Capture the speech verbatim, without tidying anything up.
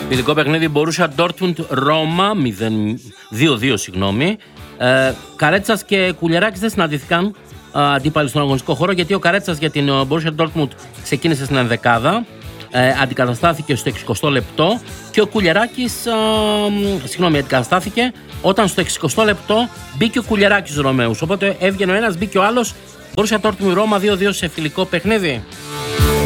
Φιλικό παιχνίδι Μπορούσια Ντόρτμουντ Ρώμα δύο δύο, συγγνώμη. Ε, Καρέτσας και Κουλιεράκης δεν συναντήθηκαν αντίπαλοι στον αγωνιστικό χώρο, γιατί ο Καρέτσας για την Μπορούσια Ντόρτμουντ ξεκίνησε στην ενδεκάδα, ε, αντικαταστάθηκε στο εξηκοστό λεπτό, και ο Κουλιεράκης ε, συγγνώμη, αντικαταστάθηκε όταν στο εξηκοστό λεπτό μπήκε ο Κουλιεράκης στους Ρωμαίους. Οπότε έβγαινε ο ένας, μπήκε ο άλλος. Μπορούσια Ντόρτμουντ Ρώμα δύο δύο σε φιλικό παιχνίδι.